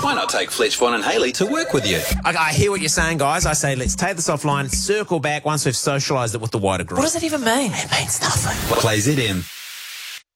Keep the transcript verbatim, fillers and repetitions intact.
Why not take Fletch, Vaughan and Haley to work with you? I, I hear what you're saying, guys. I say let's take this offline, circle back once we've socialised it with the wider group. What does that even mean? It means nothing. Play Z M.